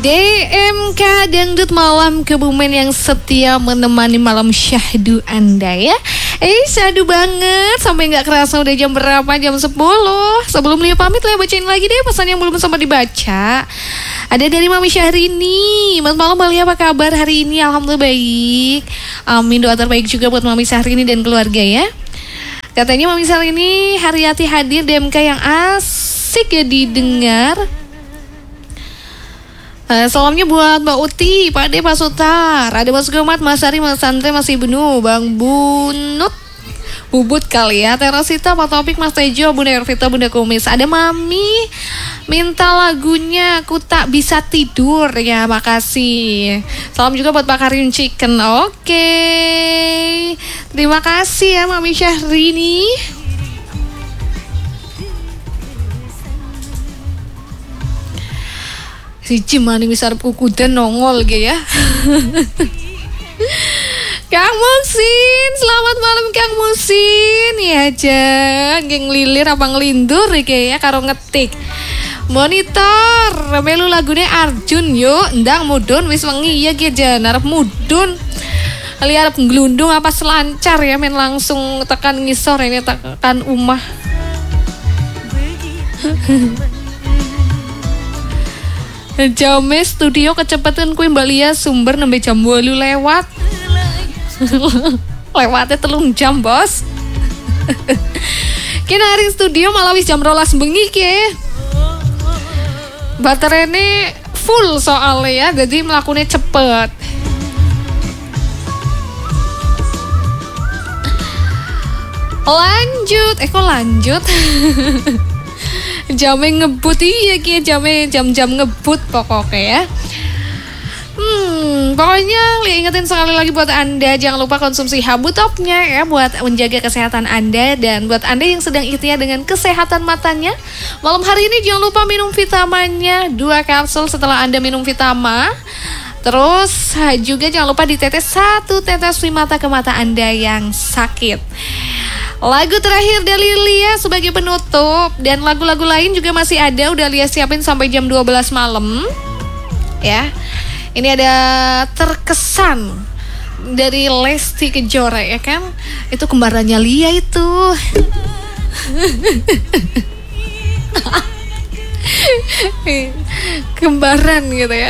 DMK Dangdut Malam Kebumen yang setia menemani malam syahdu Anda ya. Syahdu banget, sampai gak kerasa udah jam berapa, jam 10. Sebelum Lia pamit, Lia bacain lagi deh pesan yang belum sempat dibaca. Ada dari Mami Syahrini. Selamat malam Mbak Lia, apa kabar hari ini? Alhamdulillah baik. Amin, doa terbaik juga buat Mami Syahrini dan keluarga ya. Katanya Mami Syahrini hari hati hadir DMK yang asik ya didengar. Salamnya buat Mbak Uti, Pak De, Pak Sutar, ada Mas Gomat, Mas Ari, Mas Santre, Mas Ibnu, Bang Bunut, Bubut kali ya, Terosita, Pak Topik, Mas Tejo, Bunda Ervita, Bunda Kumis. Ada Mami minta lagunya Aku Tak Bisa Tidur ya, makasih. Salam juga buat Pak Karim Chicken. Oke, terima kasih ya Mami Syahrini. Si Cimani besar kuku dan nongol gitu ya. Kang Musin, selamat malam Kang Musin. Ya jan, geng lilir apa ngelindur ya karo ngetik. Monitor, melu lagune Arjun yuk, ndang mudun wis wengi ya ge jan arep mudun. Ali arep nglundung apa selancar ya men langsung tekan ngisor ini tekan umah. Jame studio kecepatan kuwi Mbak Lia sumber nembe jam 8 lewat. Lewatnya 3 jam bos. Kena hari studio malah wis jam 12 bengi ke. Baterainya full soalnya ya, jadi melakukannya cepet. Lanjut, kok lanjut? Jamnya ngebut, iya kia jam-jam ngebut pokoknya ya. Pokoknya ingetin sekali lagi buat Anda, jangan lupa konsumsi Habutopnya ya buat menjaga kesehatan Anda. Dan buat Anda yang sedang ikhtiar dengan kesehatan matanya, malam hari ini jangan lupa minum vitaminnya 2 kapsul setelah Anda minum Vitama. Terus juga jangan lupa ditetes 1 tetes mata ke mata Anda yang sakit. Lagu terakhir dari Lia sebagai penutup, dan lagu-lagu lain juga masih ada, udah Lia siapin sampai jam 12 malam ya. Ini ada Terkesan dari Lesti Kejora ya kan, itu kembarannya Lia itu. Kembaran gitu ya,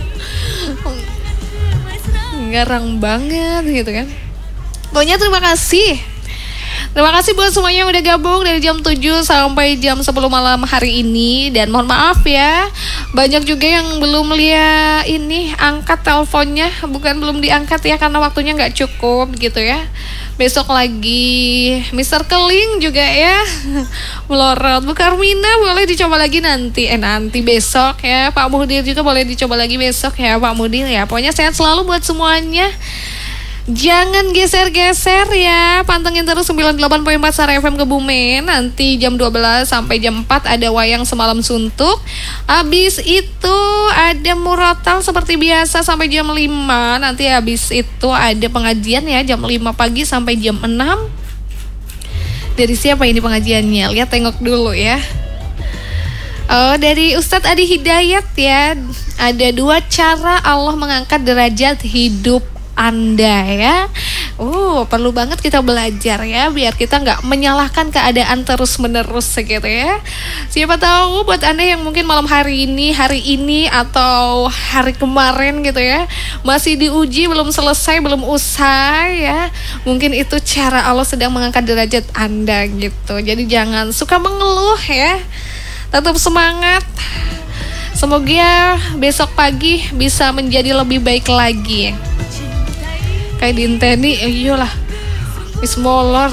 ngarang banget gitu kan. Pokoknya terima kasih buat semuanya yang udah gabung dari jam 7 sampai jam 10 malam hari ini. Dan mohon maaf ya, banyak juga yang belum Lia ini angkat teleponnya. Bukan belum diangkat ya, karena waktunya gak cukup gitu ya. Besok lagi Mr. Keling juga ya melorot. Bu Karmina boleh dicoba lagi nanti besok ya. Pak Mudir juga boleh dicoba lagi besok ya Pak Mudir ya. Pokoknya sehat selalu buat semuanya. Jangan geser-geser ya, pantengin terus 98.4 Sara FM Kebumen. Nanti jam 12 sampai jam 4 ada Wayang Semalam Suntuk. Habis itu ada Murotal seperti biasa sampai jam 5. Nanti habis itu ada pengajian ya jam 5 pagi sampai jam 6. Dari siapa ini pengajiannya? Lihat tengok dulu ya. Oh, dari Ustadz Adi Hidayat ya. Ada 2 cara Allah mengangkat derajat hidup Anda ya. Perlu banget kita belajar ya, biar kita nggak menyalahkan keadaan terus menerus gitu ya. Siapa tahu buat Anda yang mungkin malam hari ini atau hari kemarin gitu ya, masih diuji, belum selesai, belum usai ya, mungkin itu cara Allah sedang mengangkat derajat Anda gitu. Jadi jangan suka mengeluh ya, tetap semangat. Semoga besok pagi bisa menjadi lebih baik lagi. Kayak dinteni, iyalah wis molor.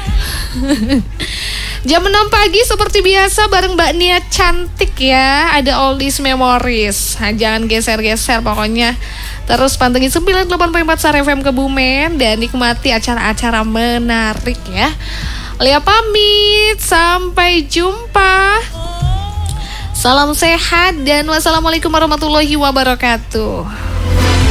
Jam 6 pagi seperti biasa bareng Mbak Nia cantik ya. Ada Oldies Memories. Jangan geser-geser pokoknya. Terus pantengin 98.4 Sara FM Kebumen dan nikmati acara-acara menarik ya. Lia pamit, sampai jumpa. Salam sehat dan wassalamualaikum warahmatullahi wabarakatuh.